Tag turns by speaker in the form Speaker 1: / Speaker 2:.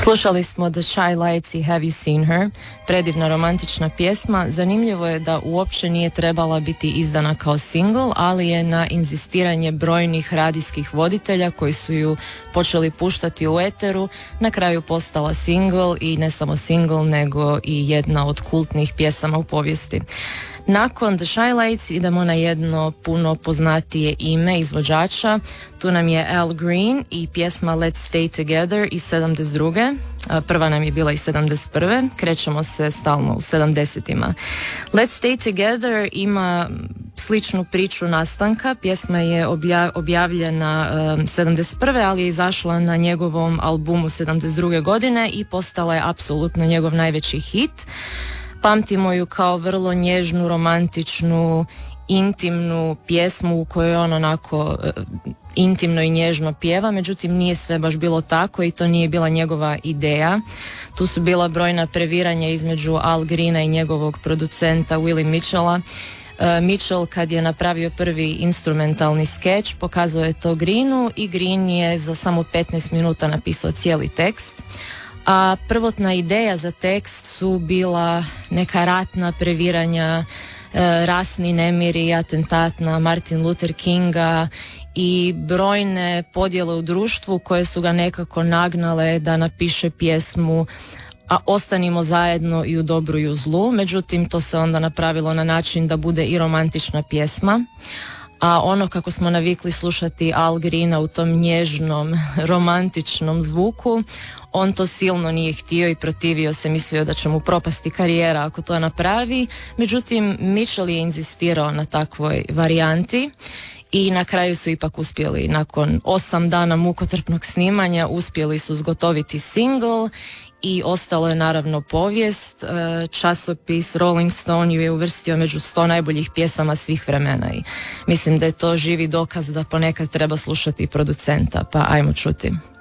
Speaker 1: Slušali smo The Shy Lights i Have You Seen Her, predivna romantična pjesma. Zanimljivo je da uopće nije trebala biti izdana kao single, ali je na inzistiranje brojnih radijskih voditelja koji su ju počeli puštati u eteru, na kraju postala single i ne samo single nego i jedna od kultnih pjesama u povijesti. Nakon The Shy Lights idemo na jedno puno poznatije ime izvođača. Tu nam je Al Green i pjesma Let's Stay Together iz 72. Prva nam je bila iz 71. Krećemo se stalno u 70-ima. Let's Stay Together ima sličnu priču nastanka. Pjesma je objavljena 71. ali je izašla na njegovom albumu 72. godine i postala je apsolutno njegov najveći hit. Pamtimo ju kao vrlo nježnu, romantičnu, intimnu pjesmu u kojoj on onako intimno i nježno pjeva, međutim nije sve baš bilo tako i to nije bila njegova ideja. Tu su bila brojna previranja između Al Greena i njegovog producenta Willie Mitchella. Mitchell kad je napravio prvi instrumentalni skeč pokazao je to Greenu i Green je za samo 15 minuta napisao cijeli tekst. A prvotna ideja za tekst su bila neka ratna previranja, rasni nemiri, atentat na Martin Luther Kinga i brojne podjele u društvu koje su ga nekako nagnale da napiše pjesmu a ostanimo zajedno i u dobru i u zlu. Međutim, to se onda napravilo na način da bude i romantična pjesma. A ono kako smo navikli slušati Al Greena u tom nježnom, romantičnom zvuku, on to silno nije htio i protivio se, mislio da će mu propasti karijera ako to napravi. Međutim, Mitchell je inzistirao na takvoj varijanti i na kraju su ipak uspjeli. Nakon 8 dana mukotrpnog snimanja uspjeli su zgotoviti single i ostalo je naravno povijest. Časopis Rolling Stone ju je uvrstio među 100 najboljih pjesama svih vremena i mislim da je to živi dokaz da ponekad treba slušati producenta, pa ajmo čuti.